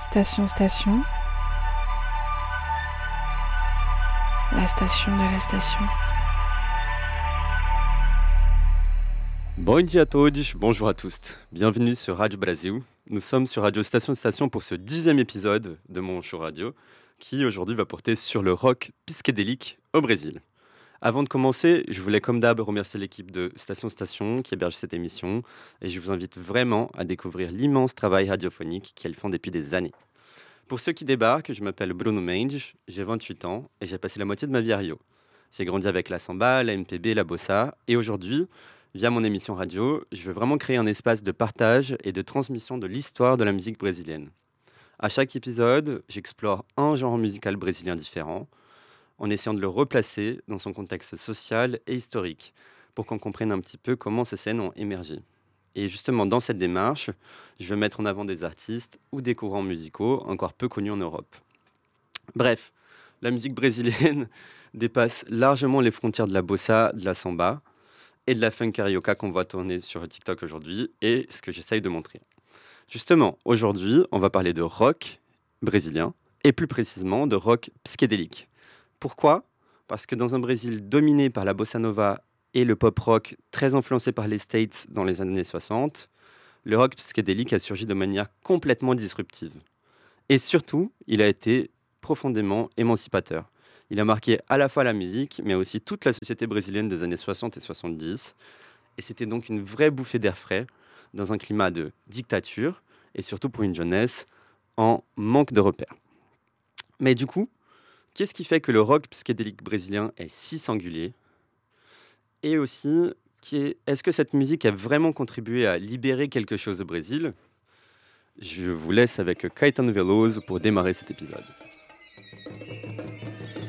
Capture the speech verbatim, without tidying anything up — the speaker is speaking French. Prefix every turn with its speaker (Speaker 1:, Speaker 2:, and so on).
Speaker 1: Station Station, la station de la station.
Speaker 2: Bom dia a todos, bonjour à tous. Bienvenue sur Radio Brasil. Nous sommes sur Radio Station Station pour ce dixième épisode de mon show radio qui aujourd'hui va porter sur le rock psychédélique au Brésil. Avant de commencer, je voulais comme d'hab remercier l'équipe de Station Station qui héberge cette émission et je vous invite vraiment à découvrir l'immense travail radiophonique qu'elles font depuis des années. Pour ceux qui débarquent, je m'appelle Bruno Mendes, j'ai vingt-huit ans et j'ai passé la moitié de ma vie à Rio. J'ai grandi avec la samba, la M P B, la bossa et aujourd'hui, via mon émission radio, je veux vraiment créer un espace de partage et de transmission de l'histoire de la musique brésilienne. À chaque épisode, j'explore un genre musical brésilien différent, en essayant de le replacer dans son contexte social et historique, pour qu'on comprenne un petit peu comment ces scènes ont émergé. Et justement, dans cette démarche, je veux mettre en avant des artistes ou des courants musicaux encore peu connus en Europe. Bref, la musique brésilienne dépasse largement les frontières de la bossa, de la samba et de la funk carioca qu'on voit tourner sur TikTok aujourd'hui, et ce que j'essaye de montrer. Justement, aujourd'hui, on va parler de rock brésilien, et plus précisément de rock psychédélique. Pourquoi ? Parce que dans un Brésil dominé par la bossa nova et le pop rock très influencé par les States dans les années soixante, le rock psychédélique a surgi de manière complètement disruptive. Et surtout, il a été profondément émancipateur. Il a marqué à la fois la musique, mais aussi toute la société brésilienne des années soixante et soixante-dix. Et c'était donc une vraie bouffée d'air frais dans un climat de dictature et surtout pour une jeunesse en manque de repères. Mais du coup, qu'est-ce qui fait que le rock psychédélique brésilien est si singulier ? Et aussi, qui est, est-ce que cette musique a vraiment contribué à libérer quelque chose au Brésil ? Je vous laisse avec Caetano Veloso pour démarrer cet épisode.